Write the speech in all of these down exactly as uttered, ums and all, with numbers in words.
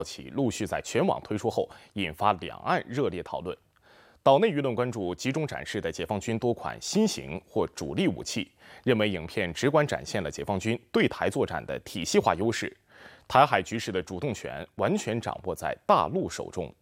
起陆续在全网推出后，引发两岸热烈讨论。岛内舆论关注集中展示的解放军多款新型或主力武器，认为影片直观展现了解放军对台作战的体系化优势，台海局势的主动权完全掌握在大陆手中。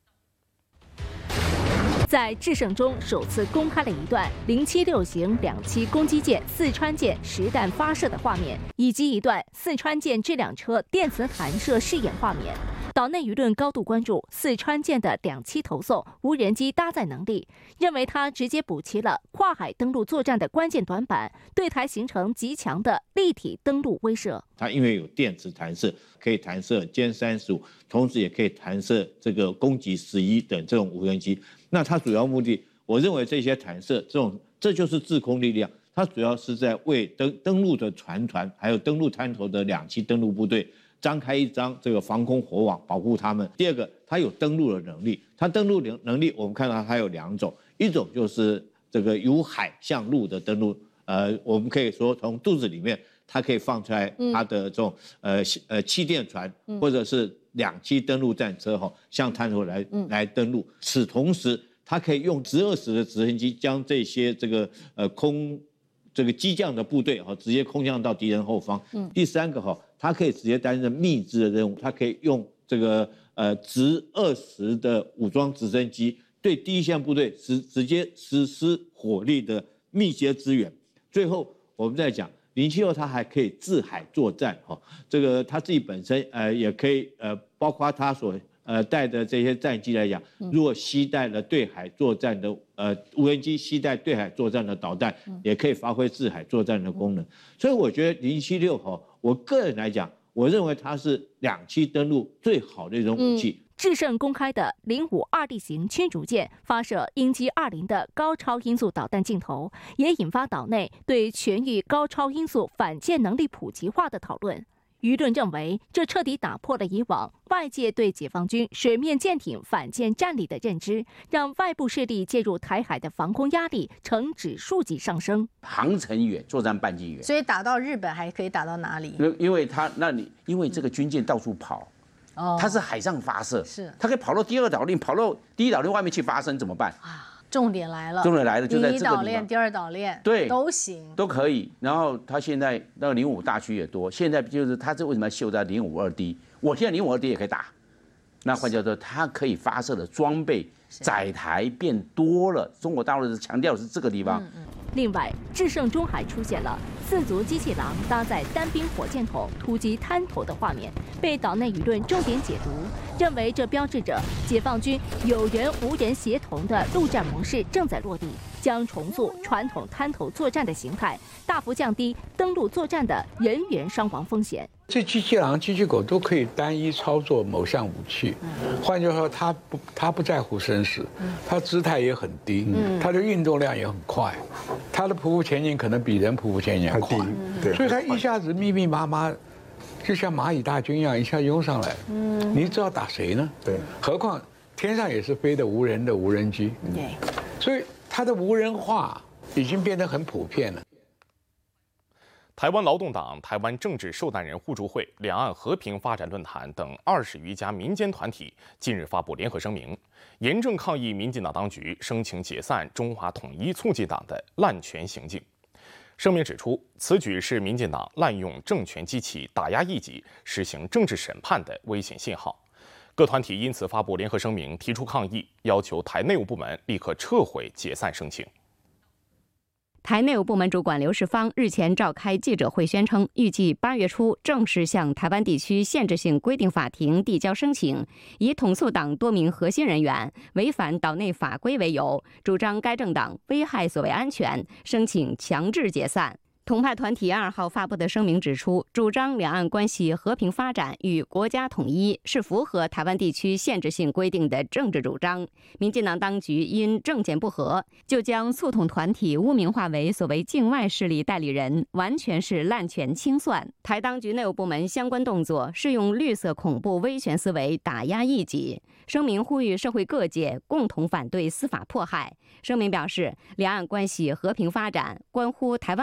在制胜中首次公开了一段零七六型两栖攻击舰四川舰实弹发射的画面，以及一段四川舰这辆车电磁弹射试验画面。岛内舆论高度关注四川舰的两栖投送无人机搭载能力，认为它直接补齐了跨海登陆作战的关键短板，对台形成极强的立体登陆威慑。 它因为有电磁弹射，可以弹射歼三十五，同时也可以弹射这个攻击十一等这种无人机。那它主要目的，我认为这些弹射这种，这就是制空力量。它主要是在为登登陆的船团，还有登陆滩头的两栖登陆部队张开一张这个防空火网，保护他们。第二个，它有登陆的能力。它登陆能力，我们看到它有两种，一种就是这个由海向陆的登陆，呃，我们可以说从肚子里面，它可以放出来它的这种、嗯、呃呃气垫船，或者是两栖登陆战车哈，向滩头来来登陆。此同时，它可以用直二十的直升机将这些这个呃空这个机降的部队哈，直接空降到敌人后方。嗯、第三个哈，它可以直接担任密制的任务，它可以用这个呃直二十的武装直升机对第一线部队直直接实施火力的密接支援。最后我们再讲零七六，它还可以制海作战哈，这个它自己本身呃也可以呃包括它所呃带的这些战机来讲，如果携带了对海作战的呃无人机携带对海作战的导弹，也可以发挥制海作战的功能。所以我觉得零七六哈，我个人来讲，我认为它是两栖登陆最好的一种武器。 嗯制胜公开的零五二 D 型驱逐舰发射鹰击二零的高超音速导弹镜头，也引发岛内对全域高超音速反舰能力普及化的讨论。舆论认为，这彻底打破了以往外界对解放军水面舰艇反舰战力的认知，让外部势力介入台海的防空压力呈指数级上升。 航程远，作战半径远， 所以打到日本还可以打到哪里？ 因因为它那你因为这个军舰到处跑。哦、它是海上发射， 是它可以跑到第二岛链，跑到第一岛链外面去发生，怎么办？ 啊，重点来了， 重点来了，就在这个第一岛链、第二岛链， 对， 都行， 都可以。然后它现在那个零五大区也多，现在就是它这为什么要秀在零五二 D？ 我现在零五二 D 也可以打，那换句话说，它可以发射的装备载台变多了。中国大陆是强调的是这个地方。 嗯嗯另外，制胜中还出现了四足机器狼搭载单兵火箭筒突击滩头的画面，被岛内舆论重点解读，认为这标志着解放军有人无人协同的陆战模式正在落地，将重塑传统滩头作战的形态，大幅降低登陆作战的人员伤亡风险。 这机器狼、机器狗都可以单一操作某项武器，换句话说，它不，它不在乎生死，它姿态也很低，它的运动量也很快，它的匍匐前进可能比人匍匐前进还快，所以它一下子密密麻麻，就像蚂蚁大军一样一下拥上来，你知道打谁呢？对，何况天上也是飞的无人的无人机，对，所以它的无人化已经变得很普遍了。 台湾劳动党、台湾政治受难人互助会、两岸和平发展论坛等二十余家民间团体近日发布联合声明，严正抗议民进党当局声请解散中华统一促进党的滥权行径。声明指出，此举是民进党滥用政权机器打压异己、实行政治审判的危险信号。各团体因此发布联合声明，提出抗议，要求台内务部门立刻撤回解散申请。 台内务部门主管刘世芳日前召开记者会，宣称预计八月初正式向台湾地区限制性规定法庭递交申请，以统促党多名核心人员违反岛内法规为由，主张该政党危害所谓安全，申请强制解散。统派团体二号发布的声明指出，主张两岸关系和平发展与国家统一是符合台湾地区限制性规定的政治主张。民进党当局因政见不合，就将促统团体污名化为所谓境外势力代理人，完全是滥权清算。台当局内务部门相关动作是用绿色恐怖威权思维打压异己。声明呼吁社会各界共同反对司法迫害。声明表示，两岸关系和平发展关乎台湾广大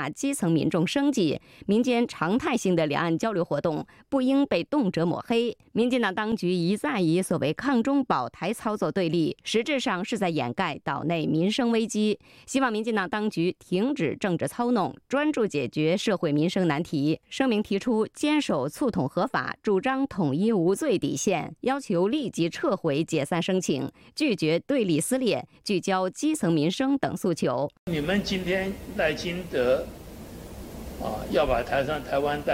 化基层民众生计，民间常态性的两岸交流活动不应被动辄抹黑。民进党当局一再以所谓抗中保台操作对立，实质上是在掩盖岛内民生危机。希望民进党当局停止政治操弄，专注解决社会民生难题。声明提出坚守促统合法，主张统一无罪底线，要求立即撤回解散申请，拒绝对立撕裂，聚焦基层民生等诉求。 你们今天赖清德啊，要把台上台湾带